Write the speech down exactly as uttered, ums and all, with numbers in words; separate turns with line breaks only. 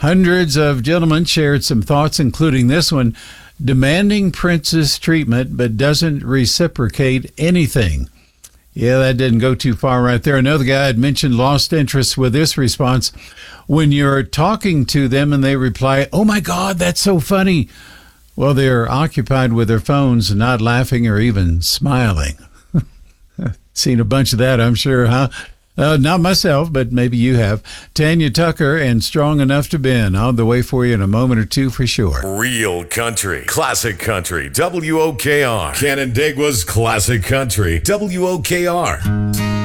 Hundreds of gentlemen shared some thoughts, including this one: demanding princess treatment but doesn't reciprocate anything. Yeah, that didn't go too far right there. Another guy had mentioned lost interest with this response: when you're talking to them and they reply, "Oh my God, that's so funny." Well, they're occupied with their phones, not laughing or even smiling. Seen a bunch of that, I'm sure, huh? Uh, not myself, but maybe you have. Tanya Tucker and Strong Enough to Bend on the way for you in a moment or two for sure.
Real country, classic country, W O K R. Canandaigua's classic country, W O K R.